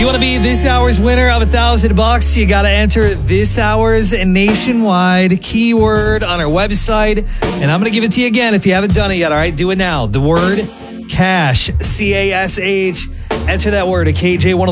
You want to be this hour's winner of $1,000? You got to enter this hour's nationwide keyword on our website. And I'm going to give it to you again if you haven't done it yet. All right, do it now. The word cash, CASH. Enter that word at KJ105.